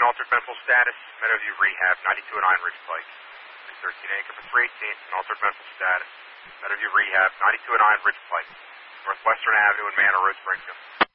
altered mental status, Meadowview Rehab, 9209 Ridge Pike. 13 anchor for 318, an altered mental status, Meadowview Rehab, 9209 Ridge Pike, Northwestern Avenue and Manor Road, Springfield.